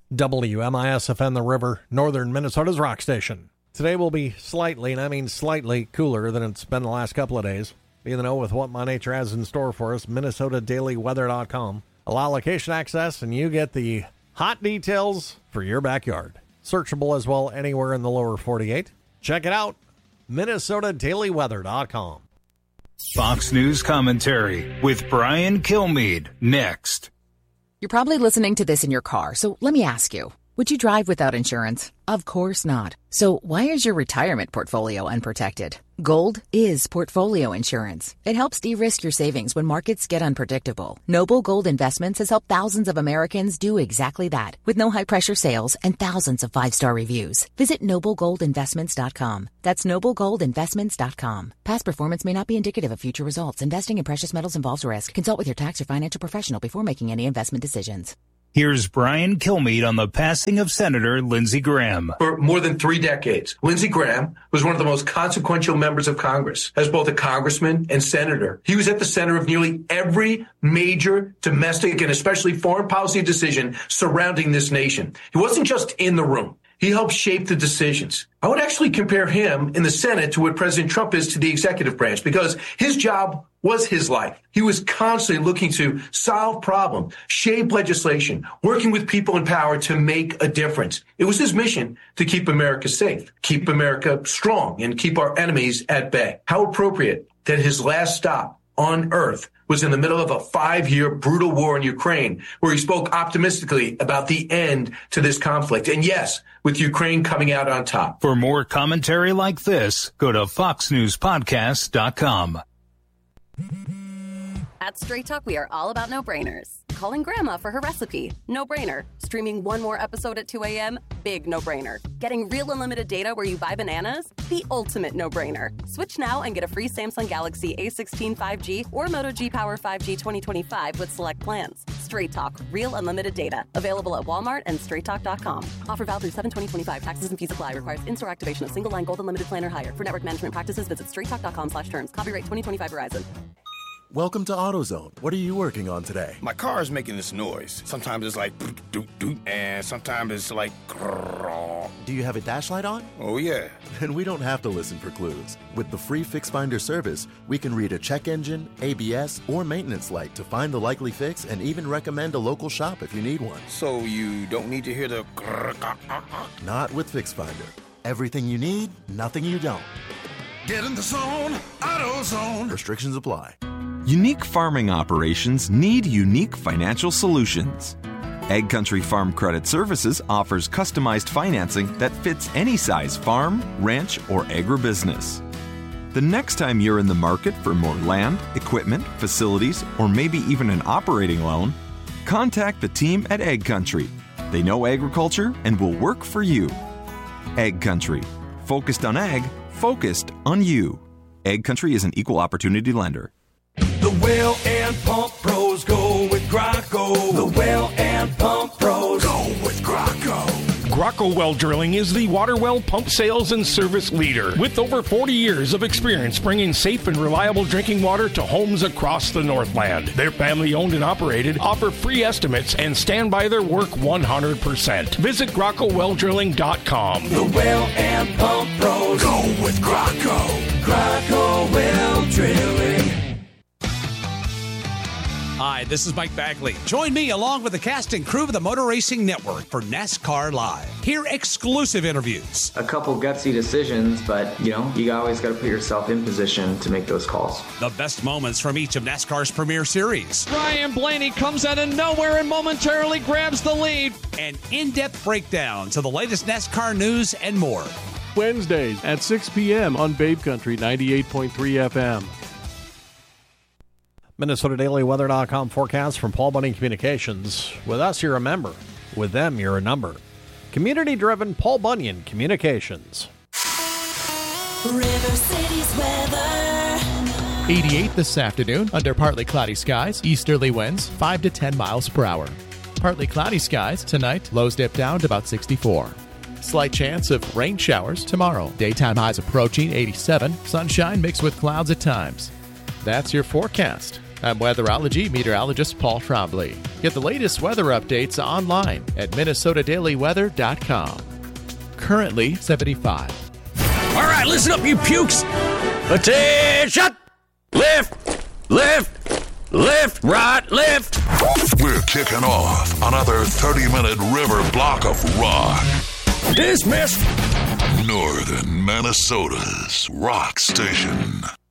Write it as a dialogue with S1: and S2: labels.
S1: WMISFN The River, northern Minnesota's rock station. Today will be slightly, and I mean slightly, cooler than it's been the last couple of days. Be in the know with what My Nature has in store for us, MinnesotaDailyWeather.com. Allow location access, and you get the hot details for your backyard. Searchable as well anywhere in the lower 48. Check it out, MinnesotaDailyWeather.com.
S2: Fox News Commentary with Brian Kilmeade, next.
S3: You're probably listening to this in your car, so let me ask you, would you drive without insurance? Of course not. So why is your retirement portfolio unprotected? Gold is portfolio insurance. It helps de-risk your savings when markets get unpredictable. Noble Gold Investments has helped thousands of Americans do exactly that, with no high-pressure sales and thousands of 5-star reviews. Visit NobleGoldInvestments.com. That's NobleGoldInvestments.com. Past performance may not be indicative of future results. Investing in precious metals involves risk. Consult with your tax or financial professional before making any investment decisions.
S2: Here's Brian Kilmeade on the passing of Senator Lindsey Graham.
S4: For more than 3 decades, Lindsey Graham was one of the most consequential members of Congress. As both a congressman and senator, he was at the center of nearly every major domestic and especially foreign policy decision surrounding this nation. He wasn't just in the room. He helped shape the decisions. I would actually compare him in the Senate to what President Trump is to the executive branch, because his job was his life. He was constantly looking to solve problems, shape legislation, working with people in power to make a difference. It was his mission to keep America safe, keep America strong, and keep our enemies at bay. How appropriate that his last stop on Earth was in the middle of a 5-year brutal war in Ukraine, where he spoke optimistically about the end to this conflict. And yes, with Ukraine coming out on top.
S2: For more commentary like this, go to foxnewspodcast.com.
S5: At Straight Talk, we are all about no-brainers. Calling Grandma for her recipe, no-brainer. Streaming one more episode at 2 a.m., big no-brainer. Getting real unlimited data where you buy bananas, the ultimate no-brainer. Switch now and get a free Samsung Galaxy A16 5G or Moto G Power 5G 2025 with select plans. Straight Talk, real unlimited data. Available at Walmart and straighttalk.com. Offer valid through 7/2025. Taxes and fees apply. Requires in-store activation of single line gold unlimited plan or higher. For network management practices, visit straighttalk.com/terms. Copyright 2025 Verizon.
S6: Welcome to AutoZone. What are you working on today?
S7: My car is making this noise. Sometimes it's like doot doot, and sometimes it's like grrr.
S6: Do you have a dash light on?
S7: Oh yeah.
S6: Then we don't have to listen for clues. With the free Fix Finder service, we can read a check engine, ABS, or maintenance light to find the likely fix and even recommend a local shop if you need one.
S7: So you don't need to hear the grrr.
S6: Not with Fix Finder. Everything you need, nothing you don't.
S7: Get in the zone, AutoZone.
S6: Restrictions apply.
S8: Unique farming operations need unique financial solutions. Ag Country Farm Credit Services offers customized financing that fits any size farm, ranch, or agribusiness. The next time you're in the market for more land, equipment, facilities, or maybe even an operating loan, contact the team at Ag Country. They know agriculture and will work for you. Ag Country. Focused on ag, focused on you. Ag Country is an equal opportunity lender.
S9: The well and pump pros go with Graco. The well and pump pros go with Graco.
S10: Graco Well Drilling is the water well pump sales and service leader with over 40 years of experience bringing safe and reliable drinking water to homes across the Northland. They're family owned and operated, offer free estimates, and stand by their work 100%. Visit GracoWellDrilling.com.
S9: The well and pump pros go with Graco. Graco Well Drilling.
S11: Hi, this is Mike Bagley. Join me along with the cast and crew of the Motor Racing Network for NASCAR Live. Hear exclusive interviews.
S12: A couple gutsy decisions, but, you always got to put yourself in position to make those calls.
S11: The best moments from each of NASCAR's premier series.
S13: Ryan Blaney comes out of nowhere and momentarily grabs the lead.
S11: And in-depth breakdowns of the latest NASCAR news and more.
S14: Wednesdays at 6 p.m. on Babe Country 98.3 FM.
S1: MinnesotaDailyWeather.com forecast from Paul Bunyan Communications. With us, you're a member. With them, you're a number. Community-driven Paul Bunyan Communications.
S15: River City's weather.
S16: 88 this afternoon under partly cloudy skies, easterly winds 5 to 10 miles per hour. Partly cloudy skies tonight, lows dip down to about 64. Slight chance of rain showers tomorrow. Daytime highs approaching 87, sunshine mixed with clouds at times. That's your forecast. I'm weatherology meteorologist Paul Trombley. Get the latest weather updates online at minnesotadailyweather.com. Currently 75.
S9: All right, listen up, you pukes. Attention! Left, left, left, right, left.
S17: We're kicking off another 30-minute river block of rock.
S9: Dismissed.
S17: Northern Minnesota's rock station.